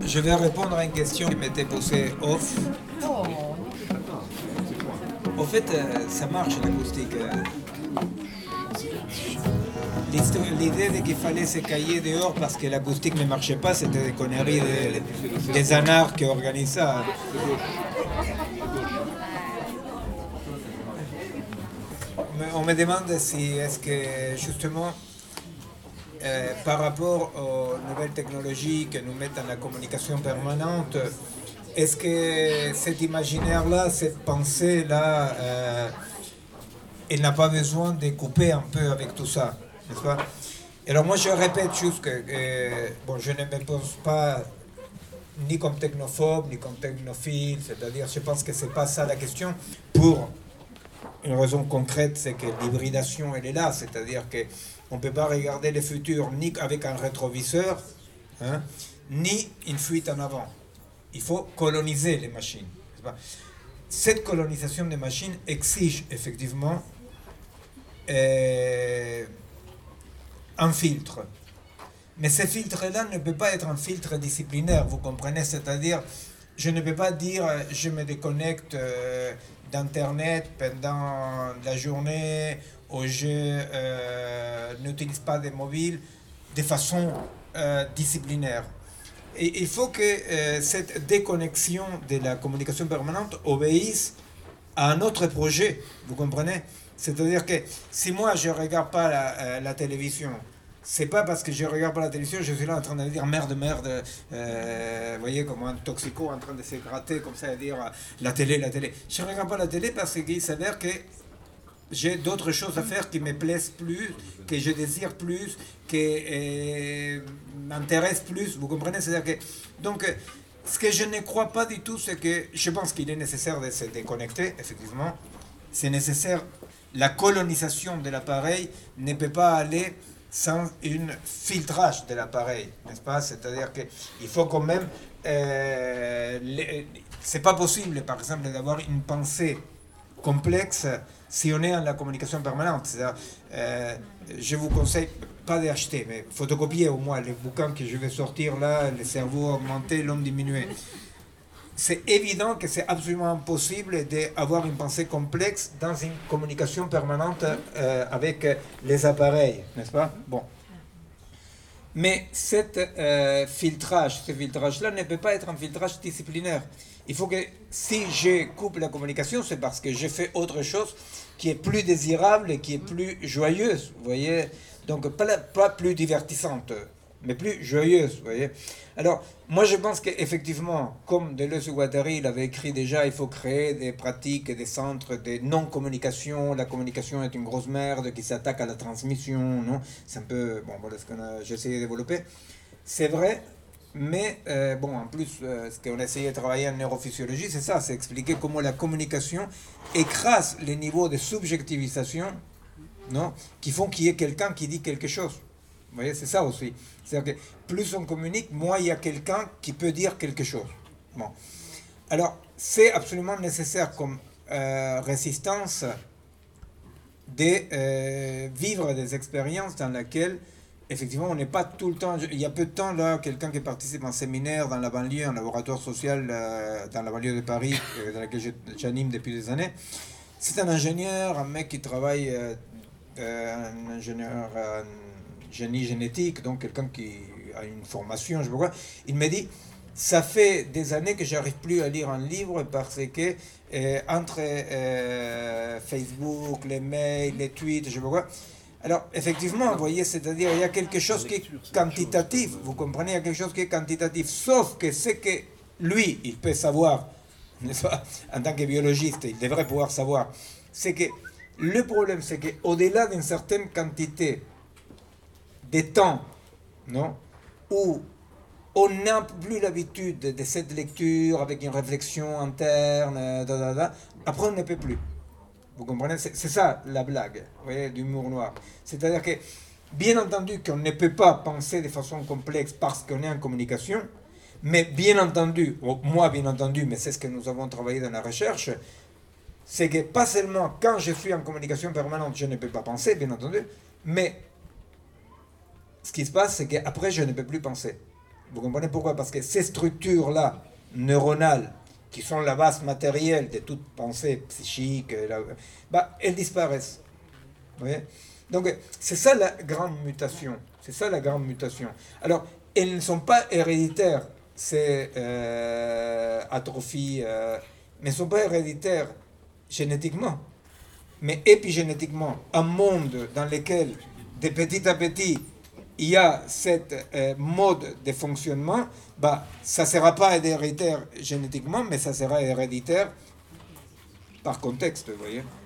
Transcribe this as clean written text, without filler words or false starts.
Je vais répondre à une question qui m'était posée off. Au fait, ça marche l'acoustique. L'idée qu'il fallait se cailler dehors parce que l'acoustique ne marchait pas, c'était des conneries des anards qui organisent ça. On me demande si est-ce que justement par rapport aux nouvelles technologies que nous mettent dans la communication permanente, est-ce que cet imaginaire-là, cette pensée-là, elle n'a pas besoin de couper un peu avec tout ça, n'est-ce pas? Alors moi je répète juste que bon, je ne me pose pas ni comme technophobe, ni comme technophile, c'est-à-dire je pense que c'est pas ça la question. Pour une raison concrète, c'est que l'hybridation, elle est là, c'est-à-dire qu'on ne peut pas regarder le futur ni avec un rétroviseur, hein, ni une fuite en avant. Il faut coloniser les machines. Cette colonisation des machines exige effectivement un filtre. Mais ce filtre-là ne peut pas être un filtre disciplinaire, vous comprenez? C'est-à-dire, je ne peux pas dire je me déconnecte d'Internet pendant la journée ou je n'utilise pas de mobile de façon disciplinaire. Et il faut que cette déconnexion de la communication permanente obéisse à un autre projet, vous comprenez? C'est-à-dire que si moi je ne regarde pas la télévision, c'est pas parce que je regarde pas la télévision, je suis là en train de dire merde, vous voyez, comme un toxico en train de se gratter comme ça et dire la télé, la télé. Je ne regarde pas la télé parce qu'il s'avère que j'ai d'autres choses à faire qui me plaisent plus, que je désire plus, qui m'intéressent plus, vous comprenez? C'est-à-dire que, donc, ce que je ne crois pas du tout, c'est que je pense qu'il est nécessaire de se déconnecter, effectivement. C'est nécessaire. La colonisation de l'appareil ne peut pas aller sans un filtrage de l'appareil, n'est-ce pas? C'est-à-dire qu'il faut quand même... c'est pas possible, par exemple, d'avoir une pensée complexe si on est en la communication permanente. C'est-à-dire, je vous conseille pas d'acheter, mais photocopier au moins les bouquins que je vais sortir là, le cerveau augmenté, l'homme diminué. C'est évident que c'est absolument impossible d'avoir une pensée complexe dans une communication permanente avec les appareils, n'est-ce pas? Bon. Mais ce filtrage-là ne peut pas être un filtrage disciplinaire. Il faut que si je coupe la communication, c'est parce que j'ai fait autre chose qui est plus désirable et qui est plus joyeuse, vous voyez? Donc pas plus divertissante, mais plus joyeuse, vous voyez? Alors, moi je pense qu'effectivement, comme Deleuze et Guattari il avait écrit déjà, il faut créer des pratiques et des centres de non-communication. La communication est une grosse merde qui s'attaque à la transmission, non? C'est un peu, bon, voilà ce que j'ai essayé de développer. C'est vrai, mais bon, en plus, ce qu'on a essayé de travailler en neurophysiologie, c'est ça, c'est expliquer comment la communication écrase les niveaux de subjectivisation, non, qui font qu'il y ait quelqu'un qui dit quelque chose. Vous voyez, c'est ça aussi. C'est-à-dire que plus on communique, moins il y a quelqu'un qui peut dire quelque chose. Bon. Alors, c'est absolument nécessaire comme résistance de vivre des expériences dans lesquelles, effectivement, on n'est pas tout le temps... Il y a peu de temps, là, quelqu'un qui participe en séminaire dans la banlieue, un laboratoire social dans la banlieue de Paris, dans laquelle j'anime depuis des années. C'est un ingénieur, un mec qui travaille, un ingénieur... génie génétique, donc quelqu'un qui a une formation, je sais pas quoi. Il me dit, ça fait des années que j'arrive plus à lire un livre parce que entre Facebook, les mails, les tweets, je sais pas quoi. Alors, effectivement, vous voyez, c'est-à-dire, il y a quelque chose qui est quantitatif, vous comprenez, il y a quelque chose qui est quantitatif, sauf que c'est que lui, il peut savoir, n'est-ce pas, en tant que biologiste, il devrait pouvoir savoir, c'est que le problème, c'est qu'au-delà d'une certaine quantité des temps, non, où on n'a plus l'habitude de cette lecture avec une réflexion interne, après on ne peut plus. Vous comprenez? C'est ça la blague, vous voyez, d'humour noir. C'est-à-dire que, bien entendu, qu'on ne peut pas penser de façon complexe parce qu'on est en communication, mais bien entendu, moi bien entendu, mais c'est ce que nous avons travaillé dans la recherche, c'est que pas seulement quand je suis en communication permanente, je ne peux pas penser, bien entendu, mais ce qui se passe, c'est qu'après, je ne peux plus penser. Vous comprenez pourquoi? Parce que ces structures-là, neuronales, qui sont la base matérielle de toute pensée psychique, elles disparaissent. Vous voyez? Donc, c'est ça la grande mutation. C'est ça la grande mutation. Alors, elles ne sont pas héréditaires, ces atrophies, mais elles ne sont pas héréditaires génétiquement, mais épigénétiquement. Un monde dans lequel, de petit à petit, il y a cette mode de fonctionnement, ça ne sera pas héréditaire génétiquement, mais ça sera héréditaire par contexte, vous voyez.